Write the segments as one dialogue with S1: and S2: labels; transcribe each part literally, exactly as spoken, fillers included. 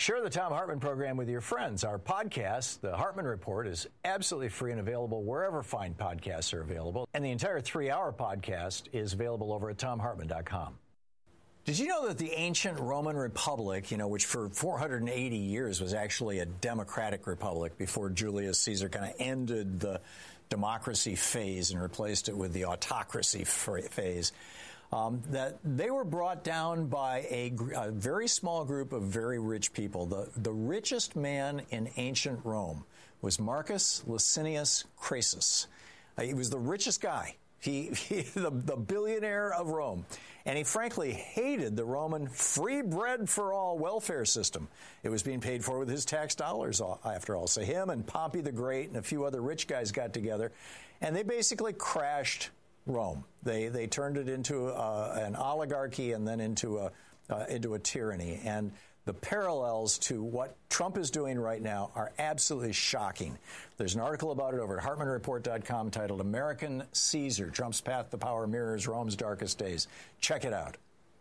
S1: Share the Thom Hartmann program with your friends. Our podcast, The Hartmann Report, is absolutely free and available wherever fine podcasts are available. And the entire three-hour podcast is available over at thom hartmann dot com. Did you know that the ancient Roman Republic, you know, which for four hundred eighty years was actually a democratic republic before Julius Caesar kind of ended the democracy phase and replaced it with the autocracy phase, um, that they were brought down by a, a very small group of very rich people. The, the richest man in ancient Rome was Marcus Licinius Crassus. Uh, he was the richest guy. He, he the, the billionaire of Rome. And he frankly hated the Roman free bread for all welfare system. It was being paid for with his tax dollars, after all. So him and Pompey the Great and a few other rich guys got together, and they basically crashed Rome. They they turned it into a, an oligarchy and then into a uh, into a tyranny. And the parallels to what Trump is doing right now are absolutely shocking. There's an article about it over at hartmann report dot com titled American Caesar, Trump's Path to Power Mirrors Rome's Darkest Days. Check it out.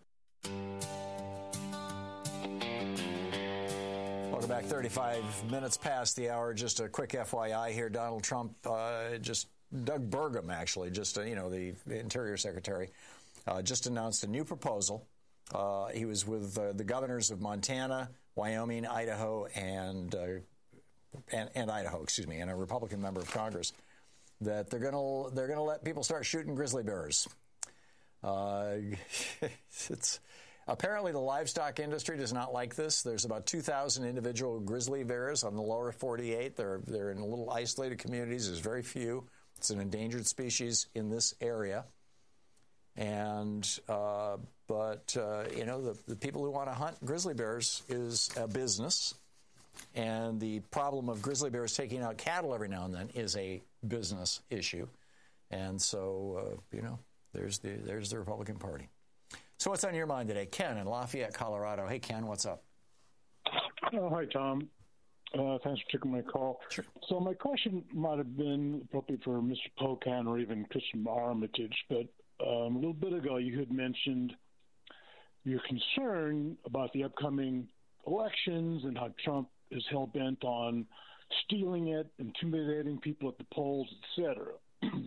S1: Welcome back. thirty-five minutes past the hour. Just a quick F Y I here. Donald Trump, uh, just Doug Burgum, actually, just, uh, you know, the Interior Secretary, uh, just announced a new proposal. Uh, he was with uh, the governors of Montana, Wyoming, Idaho, and, uh, and and Idaho, excuse me, and a Republican member of Congress, that they're going to they're going to let people start shooting grizzly bears. Uh, it's apparently the livestock industry does not like this. There's about two thousand individual grizzly bears on the lower forty-eight. They're they're in little isolated communities. There's very few. It's an endangered species in this area. And, uh, but, uh, you know, the, the people who want to hunt grizzly bears is a business. And the problem of grizzly bears taking out cattle every now and then is a business issue. And so, uh, you know, there's the, there's the Republican Party. So what's on your mind today? Ken in Lafayette, Colorado. Hey, Ken, what's up?
S2: Oh, hi, Tom. Uh, thanks for taking my call.
S1: Sure.
S2: So my question might have been appropriate for Mister Pocan or even Christian Armitage, but Um, a little bit ago, you had mentioned your concern about the upcoming elections and how Trump is hell-bent on stealing it, intimidating people at the polls, et cetera.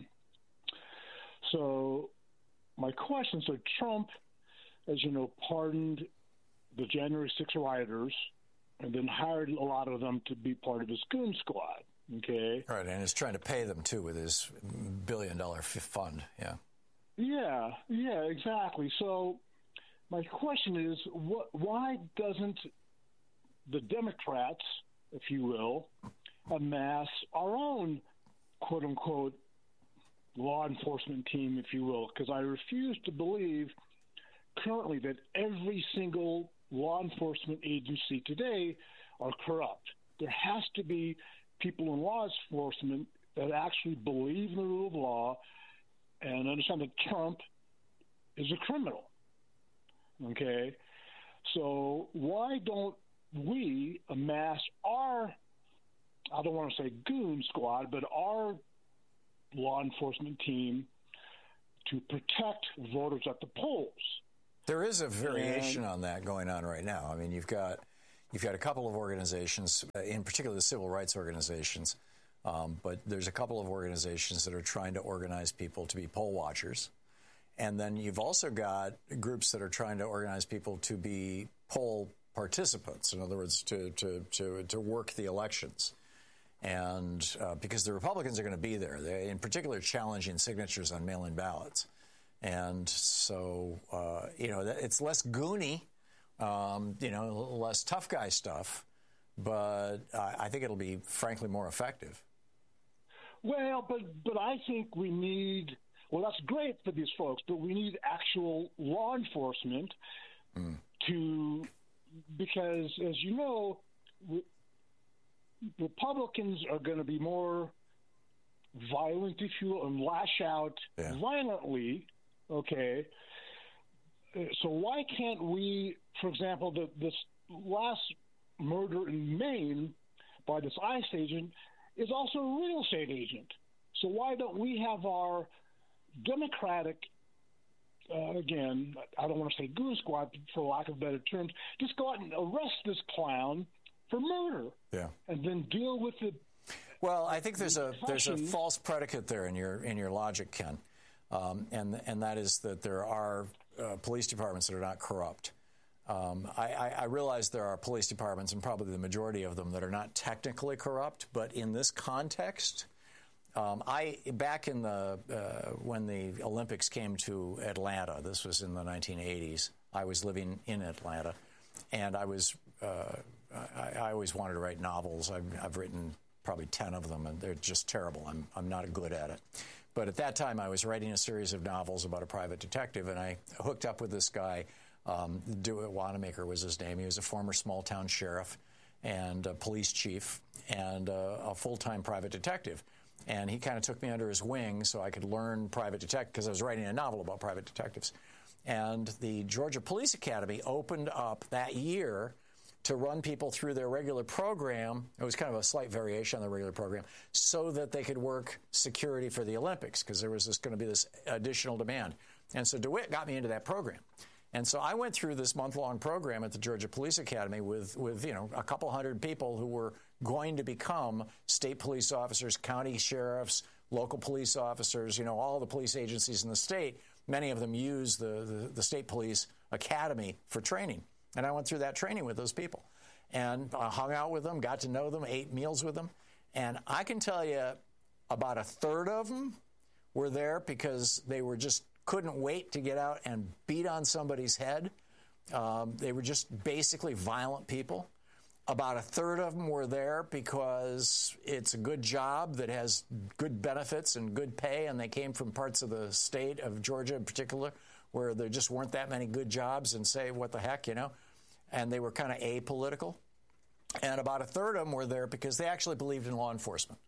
S2: So my question, so Trump, as you know, pardoned the January sixth rioters and then hired a lot of them to be part of his goon squad, okay?
S1: Right, and he's trying to pay them, too, with his billion-dollar fund, yeah.
S2: Yeah, yeah, exactly. So my question is, what, why doesn't the Democrats, if you will, amass our own quote-unquote law enforcement team, if you will? Because I refuse to believe currently that every single law enforcement agency today are corrupt. There has to be people in law enforcement that actually believe in the rule of law and understand that Trump is a criminal, okay? So why don't we amass our, I don't want to say goon squad, but our law enforcement team to protect voters at the polls?
S1: There is a variation and, on that going on right now. I mean, you've got you've got a couple of organizations, in particular the civil rights organizations, Um, but there's a couple of organizations that are trying to organize people to be poll watchers. And then you've also got groups that are trying to organize people to be poll participants, in other words, to to to, to work the elections. And uh, because the Republicans are going to be there, they, in particular, challenging signatures on mail-in ballots. And so, uh, you know, it's less goony, um, you know, less tough guy stuff. But uh, I think it'll be, frankly, more effective.
S2: Well, but but I think we need, well, that's great for these folks, but we need actual law enforcement mm. to, because, as you know, re- Republicans are going to be more violent, if you will, and lash out yeah. violently, okay? So why can't we, for example, the, this last murder in Maine by this ICE agent is also a real estate agent. So why don't we have our Democratic uh, again, I don't want to say goose squad, for lack of better terms, just go out and arrest this clown for murder.
S1: Yeah.
S2: And then deal with the.
S1: Well, I think there's a there's a false predicate there in your in your logic, Ken, um, and and that is that there are uh, police departments that are not corrupt. Um, I, I, I realize there are police departments, and probably the majority of them, that are not technically corrupt, but in this context, um, I back in the uh, when the Olympics came to Atlanta, this was in the nineteen eighties. I was living in Atlanta, and I was uh, I, I always wanted to write novels. I've, I've written probably ten of them, and they're just terrible. I'm I'm not good at it. But at that time, I was writing a series of novels about a private detective, and I hooked up with this guy. Um, DeWitt Wanamaker was his name. He was a former small-town sheriff and a police chief and uh, a full-time private detective. And he kind of took me under his wing so I could learn private detective, because I was writing a novel about private detectives. And the Georgia Police Academy opened up that year to run people through their regular program. It was kind of a slight variation on the regular program, so that they could work security for the Olympics, because there was this going to be this additional demand. And so DeWitt got me into that program. And so I went through this month-long program at the Georgia Police Academy with, with, you know, a couple hundred people who were going to become state police officers, county sheriffs, local police officers, you know, all the police agencies in the state. Many of them use the, the, the State Police Academy for training. And I went through that training with those people and I hung out with them, got to know them, ate meals with them. And I can tell you about a third of them were there because they were just couldn't wait to get out and beat on somebody's head. Um, they were just basically violent people. About a third of them were there because it's a good job that has good benefits and good pay, and they came from parts of the state of Georgia in particular where there just weren't that many good jobs, and say, what the heck, you know? And they were kind of apolitical. And about a third of them were there because they actually believed in law enforcement.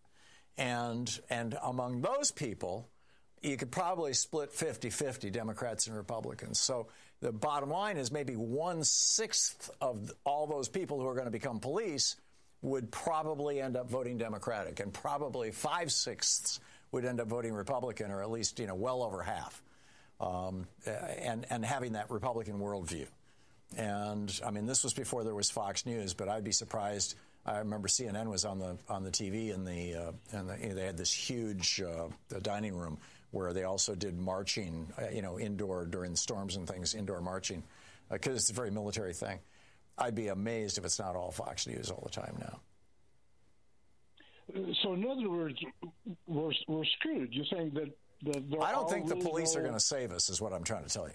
S1: And, and among those people, you could probably split fifty-fifty, Democrats and Republicans. So the bottom line is maybe one-sixth of all those people who are going to become police would probably end up voting Democratic, and probably five-sixths would end up voting Republican, or at least, you know, well over half, um, and, and having that Republican worldview. And, I mean, this was before there was Fox News, but I'd be surprised. I remember C N N was on the on the T V, and the uh, and the, you know, they had this huge uh, the dining room where they also did marching, uh, you know, indoor during the storms and things, indoor marching, because uh, it's a very military thing. I'd be amazed if it's not all Fox News all the time now.
S2: So, in other words, we're we're screwed. You're saying that the
S1: I don't think the
S2: really
S1: police
S2: no...
S1: are going to save us, is what I'm trying to tell you.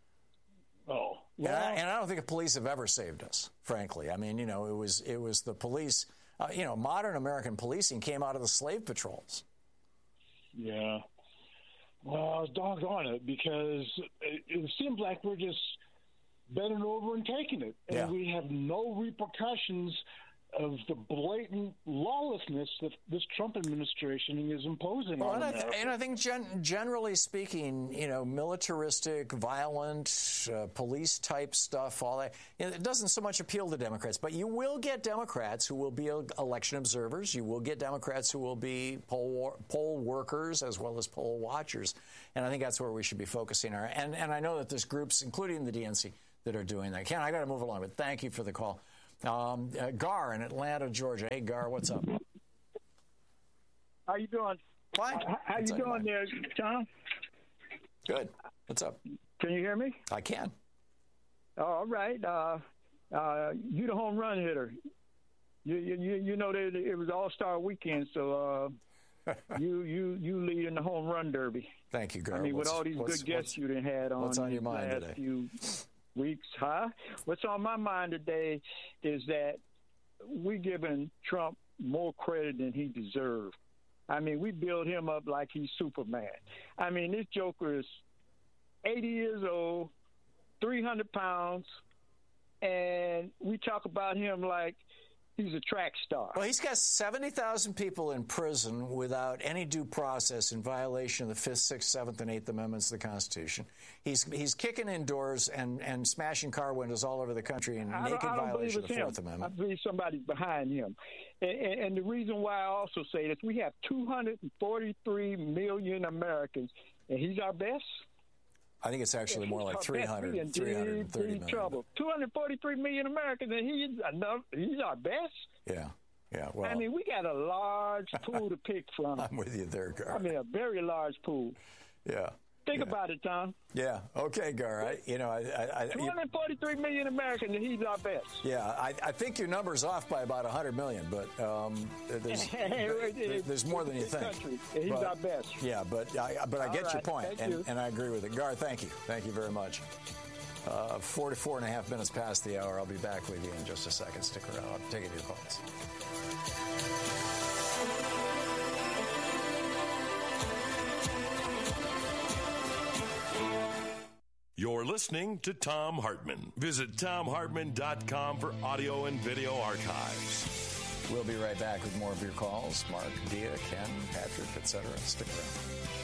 S2: Oh.
S1: Well, and, I,
S2: well,
S1: and I don't think the police have ever saved us, frankly. I mean, you know, it was it was the police. Uh, you know, modern American policing came out of the slave patrols.
S2: Yeah. Well, doggone it, because it, it seems like we're just bending over and taking it, and
S1: yeah.
S2: we have no repercussions of the blatant lawlessness that this Trump administration is imposing
S1: well,
S2: on
S1: and
S2: America.
S1: I th- and I think gen- generally speaking, you know, militaristic, violent, uh, police-type stuff, all that, you know, it doesn't so much appeal to Democrats. But you will get Democrats who will be election observers. You will get Democrats who will be poll war- poll workers as well as poll watchers. And I think that's where we should be focusing our. And and I know that there's groups, including the D N C, that are doing that. Ken, I got to move along, but thank you for the call. Um, uh, Gar in Atlanta, Georgia. Hey, Gar, what's up?
S3: How you doing?
S1: Fine.
S3: How, how you doing
S1: mind?
S3: there, Tom?
S1: Good. What's up?
S3: Can you hear me?
S1: I can.
S3: Oh, all right. Uh, uh, you the home run hitter. You you you know that it was All Star Weekend, so uh, you you you lead in the home run derby.
S1: Thank you, Gar.
S3: I mean,
S1: what's,
S3: with all these good guests you done had on.
S1: What's on your mind
S3: last
S1: today?
S3: Few weeks, huh? What's on my mind today is that we giving Trump more credit than he deserved. I mean, we build him up like he's Superman. I mean, this joker is eighty years old, three hundred pounds, and we talk about him like he's a track star.
S1: Well, he's got seventy thousand people in prison without any due process in violation of the Fifth, Sixth, Seventh, and Eighth Amendments of the Constitution. He's he's kicking in doors and, and smashing car windows all over the country in
S3: I
S1: naked
S3: don't, I don't
S1: violation of the
S3: him.
S1: Fourth Amendment.
S3: I believe somebody's behind him. And, and, and the reason why I also say this, we have two hundred forty-three million Americans, and he's our best?
S1: I think it's actually
S3: Yeah,
S1: more like
S3: he's
S1: three
S3: our best.
S1: hundred,
S3: We in
S1: three hundred
S3: deep,
S1: thirty
S3: deep
S1: million.
S3: trouble. two hundred forty-three million Americans, and he's enough. He's our best.
S1: Yeah, yeah. Well,
S3: I mean, we got a large pool to pick from.
S1: I'm with you there, Gar.
S3: I mean, a very large pool.
S1: Yeah.
S3: Think
S1: yeah.
S3: about it, Tom.
S1: Yeah. Okay, Gar. I, you know, I, I, I
S3: two hundred forty-three million Americans, and he's our best.
S1: yeah, I, I think your number's off by about one hundred million, but um, there's there's more than you think.
S3: Country, and he's
S1: but,
S3: our best.
S1: Yeah, but I, but I
S3: All
S1: get
S3: right,
S1: your point,
S3: thank
S1: and,
S3: you.
S1: and I agree with it. Gar, thank you. Thank you very much. Uh, forty-four and a half minutes past the hour. I'll be back with you in just a second. Stick around. I'll take it to your phones.
S4: You're listening to Thom Hartmann. Visit Thom Hartmann dot com for audio and video archives.
S1: We'll be right back with more of your calls. Mark, Dia, Ken, Patrick, et cetera. Stick around.